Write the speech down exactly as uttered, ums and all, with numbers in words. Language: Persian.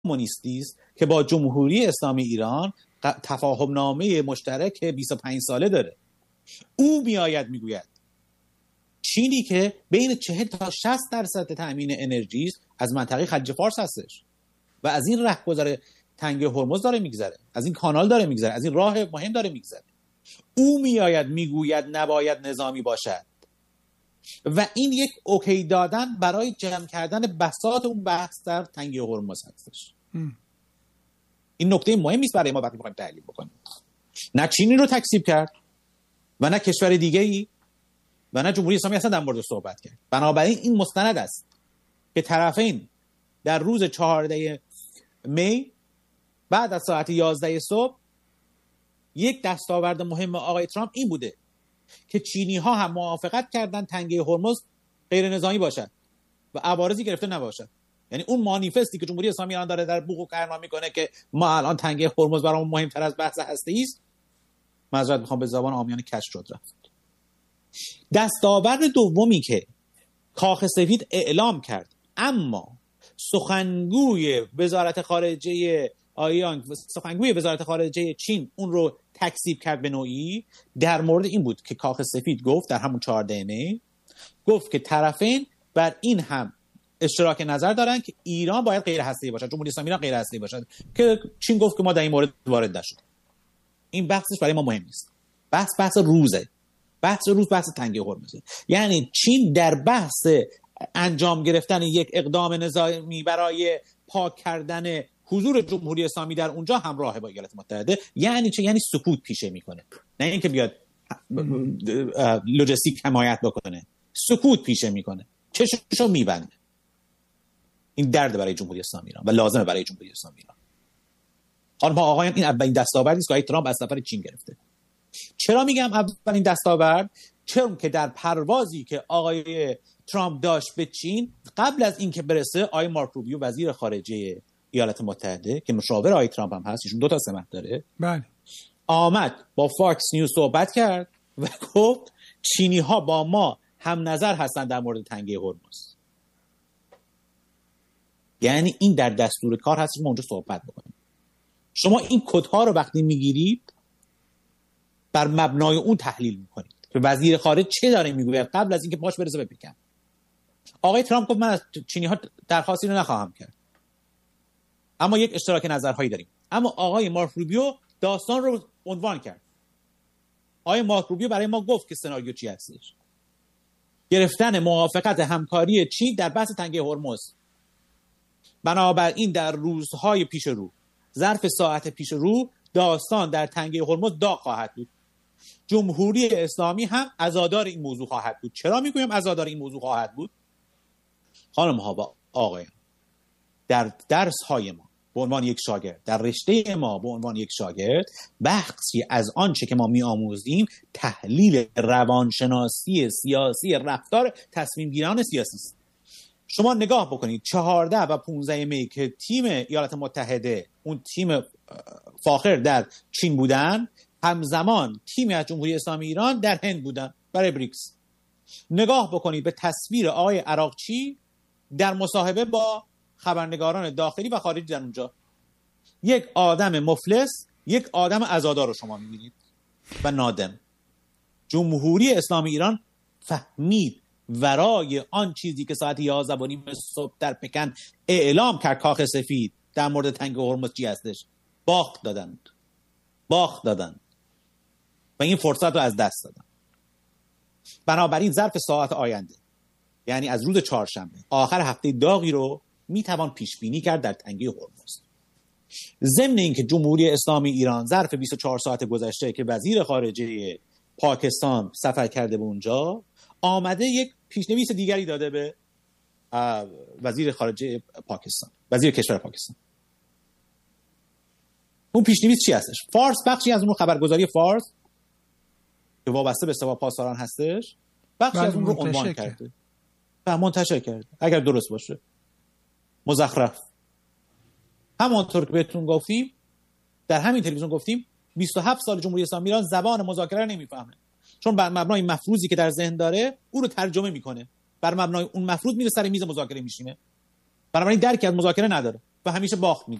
کمونیستی است که با جمهوری اسلامی ایران تفاهم نامه مشترک بیست و پنج ساله داره. او میآید میگوید چینی که بین چهل تا شصت درصد تامین انرژی از منطقه خلیج فارس هستش و از این رهگذر تنگه هرمز داره میگذره، از این کانال داره میگذره، از این راه مهم داره میگذره. او میآید میگوید نباید نظامی باشد و این یک اوکی دادن برای جمع کردن بساط اون بحث در تنگه هرمز هستش. ام. این نکته مهمی است برای ما وقتی می‌خوایم تحلیل بکنیم. نه چینی رو تکذیب کرد و نه کشور دیگه‌ای و نه جمهوری اسلامی اصلا در مورد صحبت کرد. بنابراین این مستند است که طرفین در روز چهاردهم می بعد از ساعت یازده صبح یک دستاورد مهم آقای ترامپ این بوده که چینی ها هم موافقت کردن تنگه هرمز غیر نظامی باشد و عوارضی گرفته نباشد. یعنی اون مانیفستی که جمهوری اسلامی ایران داره در بوق و کرما میکنه که ما الان تنگه هرمز برامون مهمتر از بحث هسته‌ای است، معذرت میخوام به زبان عامیانه کج شد رفت. دستاورد دومی که کاخ سفید اعلام کرد اما سخنگوی وزارت خارجه آیان سخنگوی وزارت خارجه چین اون رو تکذیب کرد به نوعی، در مورد این بود که کاخ سفید گفت در همون چهاردهم می گفت که طرفین بر این هم اشتراک نظر دارن که ایران باید غیر هسته‌ای باشد، جمهوری اسلامی ایران غیر هسته‌ای باشد، که چین گفت که ما در این مورد وارد نشد. این بحثش برای ما مهم نیست. بحث بحث روزه. بحث روز بحث تنگه هرمزه. یعنی چین در بحث انجام گرفتن یک اقدام نظامی برای پاک کردن حضور جمهوری اسلامی در اونجا همراه با ایالات متحده. یعنی چه؟ یعنی سکوت پیشه میکنه، نه اینکه بیاد لوجستیک حمایت بکنه. سکوت پیشه میکنه، چشمشو میبنده. این درد برای جمهوری اسلامی ایران و لازمه برای جمهوری اسلامی ایران. خانم ها آقایان، این اولین دستاوردی است که آقای ترامپ از سفر چین گرفته. چرا میگم اولین دستاورد؟ چون که در پروازی که آقای ترامپ داشت به چین، قبل از اینکه برسه، آقای مارک روبیو وزیر خارجه ایالات متحده که مشاور آقای ترامپ هم هست، ایشون دو تا سمت داره، بله، آمد با فاکس نیوز صحبت کرد و گفت چینی ها با ما هم نظر هستن در مورد تنگه هرمز. یعنی این در دستور کار هست که ما اونجا صحبت بکنیم. شما این کدها رو وقتی میگیرید بر مبنای اون تحلیل میکنید که وزیر خارجه چه داره میگوید قبل از اینکه پاش برسه به پکن. آقای ترامپ گفت من از چینی ها درخواستی رو نخواهم کرد، اما یک اشتراک نظرهایی داریم. اما آقای مارک روبیو داستان رو عنوان کرد. آقای مارک روبیو برای ما گفت که سناریو چی هستش: گرفتن موافقت همکاری چین در بحث تنگه هرمز. بنابراین در روزهای پیش رو، ظرف ساعت پیش رو، داستان در تنگه هرمز داغ خواهد بود. جمهوری اسلامی هم عزادار این موضوع خواهد بود. چرا میگویم عزادار این موضوع خواهد بود؟ خانم ها و آقایان، در درس های ما به عنوان یک شاگرد، در رشته ما به عنوان یک شاگرد، بخشی از آنچه که ما می آموزیم تحلیل روانشناسی سیاسی رفتار تصمیم گیران سیاسی است. شما نگاه بکنید چهارده و پانزده می که تیم ایالات متحده، اون تیم فاخر در چین بودن، همزمان تیمی از جمهوری اسلامی ایران در هند بودن برای بریکس. نگاه بکنید به تصویر آقای عراقچی در مصاحبه با خبرنگاران داخلی و خارجی در اونجا. یک آدم مفلس، یک آدم عزادار رو شما می‌بینید و نادم. جمهوری اسلامی ایران فهمید ورای آن چیزی که ساعت یازده و نیم صبح در پکن اعلام کرد کاخ سفید در مورد تنگه هرمز چی هستش، باخت دادند. باخت دادند و این فرصت رو از دست دادن. بنابراین ظرف ساعت آینده، یعنی از روز چهارشنبه، آخر هفته داغی رو میتوان پیش بینی کرد در تنگه هرمز. ضمن اینکه جمهوری اسلامی ایران ظرف بیست و چهار ساعت گذشته که وزیر خارجه پاکستان سفر کرده به اونجا، آمده یک پیشنویس دیگری داده به وزیر خارجه پاکستان، وزیر کشور پاکستان. اون پیشنویس چی هستش؟ فارس، بخشی از اون خبرگزاری فارس که وابسته به سپاه پاسداران هستش، بخشی از اون رو عنوان کرده و منتشر کرده، اگر درست باشه مزخرف. همونطور که بهتون گفتیم، در همین تلویزیون گفتیم بیست و هفت سال جمهوری اسلامی ایران زبان مذاکره رو نمیفهمه، چون بر مبنای مفروضی که در ذهن داره او رو ترجمه میکنه، بر مبنای اون مفروض میره سر میز مذاکره میشینه، بنابراین درکی از مذاکره نداره. و همیشه باخت میده.